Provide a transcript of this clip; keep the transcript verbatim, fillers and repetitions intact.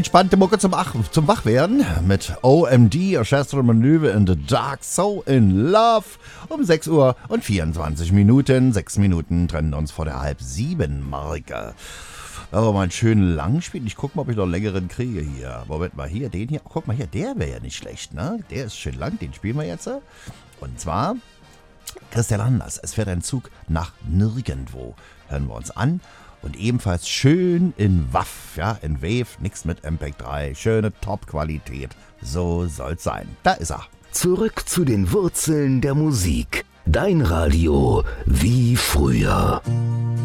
entspannte Mucke zum, Ach zum Wachwerden mit O M D, Orchestral Maneuver in the Dark, So in Love. Um sechs Uhr und vierundzwanzig Minuten. Sechs Minuten trennen uns vor der halb sieben Marke. Aber mal einen schönen Langspiel. Ich guck mal, ob ich noch einen längeren kriege hier. Moment mal, hier, den hier. Oh, guck mal hier, der wäre ja nicht schlecht, ne? Der ist schön lang, den spielen wir jetzt. Und zwar Christian Anders. Es fährt ein Zug nach nirgendwo. Hören wir uns an. Und ebenfalls schön in W A V, ja, in Wave, nix mit M P drei. Schöne Top-Qualität. So soll's sein. Da ist er. Zurück zu den Wurzeln der Musik. Dein Radio wie früher.